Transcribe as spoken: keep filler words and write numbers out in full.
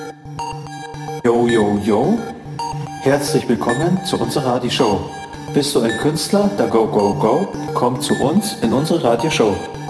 Yo, yo, yo. Herzlich willkommen zu unserer Radioshow. Bist du ein Künstler? Dann go, go, go. Komm zu uns in unsere Radioshow.